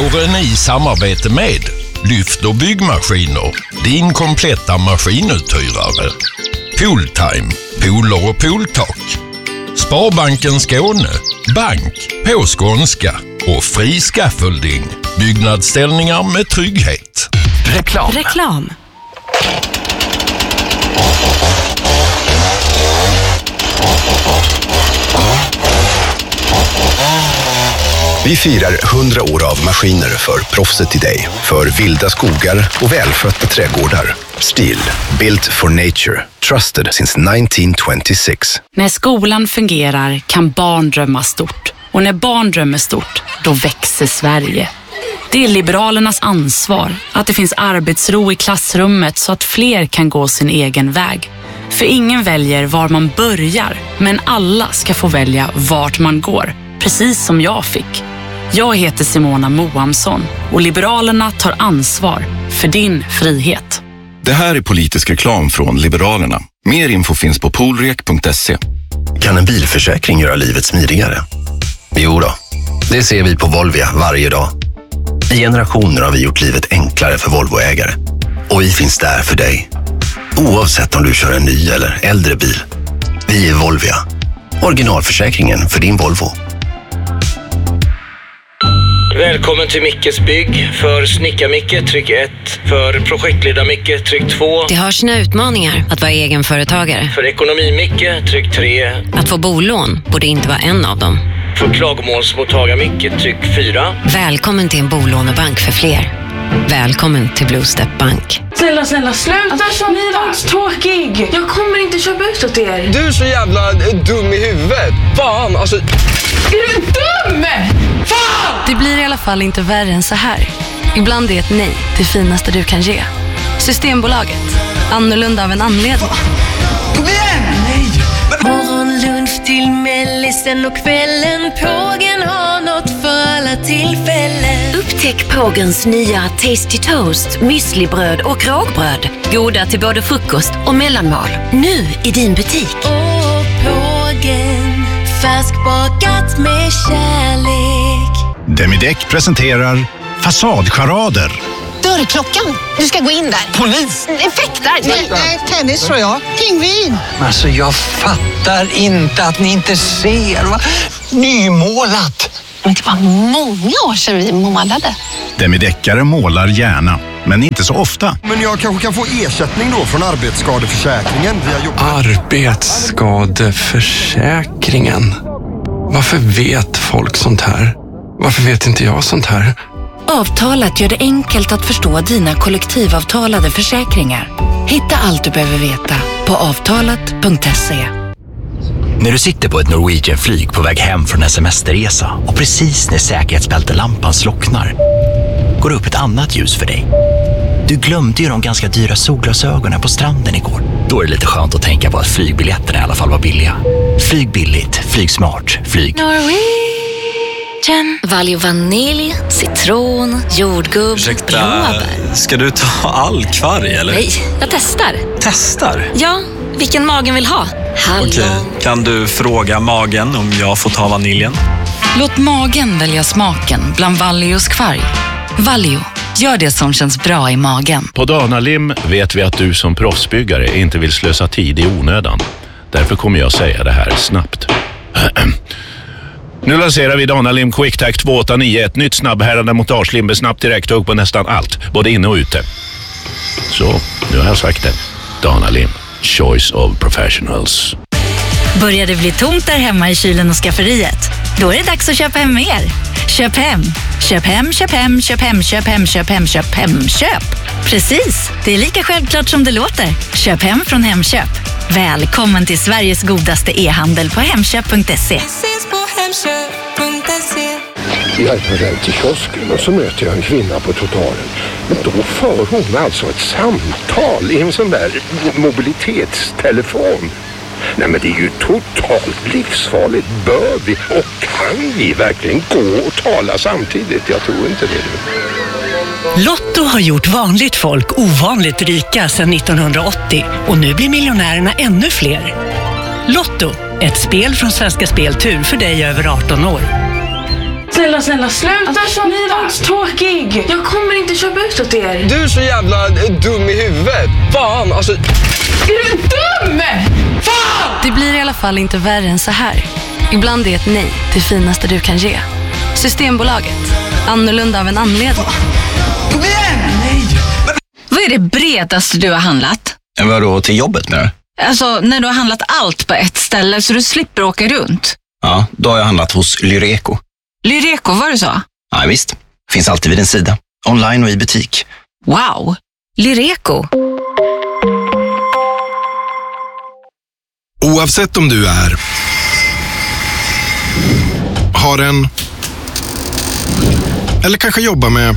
Våren i samarbete med Lyft och byggmaskiner, din kompletta maskinuthyrare. Pooltime, pooler och pooltak. Sparbanken Skåne, bank på skånska och fri scaffolding. Byggnadsställningar med trygghet. Reklam. Vi firar 100 år av maskiner för proffset i dig. För vilda skogar och välskötta trädgårdar. Stihl, built for nature. Trusted since 1926. När skolan fungerar kan barn drömma stort. Och när barn drömmer stort, då växer Sverige. Det är Liberalernas ansvar att det finns arbetsro i klassrummet så att fler kan gå sin egen väg. För ingen väljer var man börjar, men alla ska få välja vart man går. Precis som jag fick. Jag heter Simona Moamsson och Liberalerna tar ansvar för din frihet. Det här är politisk reklam från Liberalerna. Mer info finns på poolrek.se. Kan en bilförsäkring göra livet smidigare? Jo då, det ser vi på Volvia varje dag. I generationer har vi gjort livet enklare för Volvoägare. Och vi finns där för dig. Oavsett om du kör en ny eller äldre bil. Vi är Volvia. Originalförsäkringen för din Volvo. Välkommen till Mickes bygg. För Snicka-Micke, tryck 1. För Projektleda-Micke, tryck 2. Det har sina utmaningar att vara egenföretagare. För Ekonomi-Micke, tryck 3. Att få bolån borde inte vara en av dem. För Klagomålsmottagar-Micke, tryck 4. Välkommen till en bolånebank för fler. Välkommen till Blue Step Bank. Snälla, sluta så. Ni var tråkig. Jag kommer inte köpa ut åt er. Du är så jävla dum i huvudet. Fan, alltså... Är du dum? Fan! Det blir i alla fall inte värre än så här. Ibland är ett nej det finaste du kan ge. Systembolaget. Annorlunda av en anledning. Kom igen! Nej! Morgonlunch till mellisen och kvällen. Pågen har något för alla tillfällen. Upptäck Pågens nya Tasty Toast, müslibröd och rågbröd. Goda till både frukost och mellanmål. Nu i din butik. Och Pågen, färskbakat med kärlek. Demideck presenterar Fasadcharader. Dörrklockan. Du ska gå in där. Polis! Effektar? Nej, tennis tror jag. Pingvin. Alltså jag fattar inte att ni inte ser. Va? Nymålat. Men det var många år sedan vi målade. Demideckare målar gärna, men inte så ofta. Men jag kanske kan få ersättning då från arbetsskadeförsäkringen via jobb. Arbetsskadeförsäkringen? Varför vet folk sånt här? Varför vet inte jag sånt här? Avtalet gör det enkelt att förstå dina kollektivavtalade försäkringar. Hitta allt du behöver veta på avtalet.se. När du sitter på ett Norwegian-flyg på väg hem från en semesterresa och precis när säkerhetsbältelampan slocknar går det upp ett annat ljus för dig. Du glömde ju de ganska dyra solglasögonen på stranden igår. Då är det lite skönt att tänka på att flygbiljetterna i alla fall var billiga. Flyg billigt, flyg smart, flyg. Valio vanilj, citron, jordgubb, blåbär. Ska du ta all kvarg eller? Nej, jag testar. Testar? Ja, vilken magen vill ha. Okej, kan du fråga magen om jag får ta vaniljen? Låt magen välja smaken bland Valios kvarg. Valio, gör det som känns bra i magen. På Danalim vet vi att du som proffsbyggare inte vill slösa tid i onödan. Därför kommer jag säga det här snabbt. Nu lanserar vi Danalim QuickTac 2891, ett nytt snabbhärande montagelim med snabbt direkt hugg på nästan allt, både inne och ute. Så, nu har jag sagt det. Danalim, choice of professionals. Börjar det bli tomt där hemma i kylen och skafferiet? Då är det dags att köpa hem mer. Köp hem. Köp hem, köp hem, köp hem, köp hem, köp hem, köp hem, köp. Precis, det är lika självklart som det låter. Köp hem från Hemköp. Välkommen till Sveriges godaste e-handel på hemköp.se. Jag är på väg till kiosken och så möter jag en kvinna på trottoaren. Men då för hon alltså ett samtal i en sån där mobilitetstelefon. Nej, men det är ju totalt livsfarligt. Bör vi och kan vi verkligen gå och tala samtidigt? Jag tror inte det. Lotto har gjort vanligt folk ovanligt rika sedan 1980 och nu blir miljonärerna ännu fler. Lotto, ett spel från Svenska Speltur för dig över 18 år. Snälla, sluta köpa. Ni var tråkig. Jag kommer inte köpa ut åt er. Du är så jävla dum i huvudet. Fan, alltså... Är du dum? Fan! Det blir i alla fall inte värre än så här. Ibland är ett nej det finaste du kan ge. Systembolaget. Annorlunda av en anledning. Kom igen! Nej! Vad är det bredaste du har handlat? Vadå, till jobbet nu? Alltså, när du har handlat allt på ett ställe så du slipper åka runt. Ja, då har jag handlat hos Lyreco. Lyreco, var det så? Ja, visst. Finns alltid vid din sida. Online och i butik. Wow! Lyreco. Oavsett om du har en eller kanske jobbar med,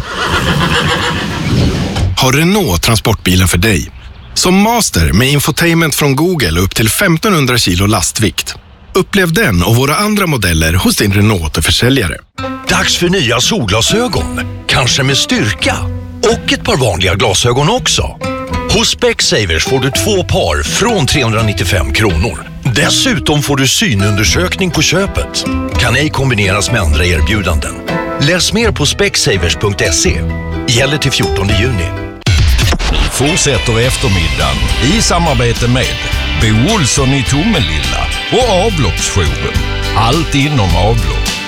har Renault transportbilen för dig. Som master med infotainment från Google upp till 1500 kilo lastvikt. Upplev den och våra andra modeller hos din Renault-försäljare. Dags för nya solglasögon. Kanske med styrka. Och ett par vanliga glasögon också. Hos Specsavers får du 2 par från 395 kronor. Dessutom får du synundersökning på köpet. Kan ej kombineras med andra erbjudanden. Läs mer på specsavers.se. Gäller till 14 juni. Fortsätter eftermiddagen i samarbete med Bo Olsson i Tomelilla och Avloppsjouren. Allt inom avlopp.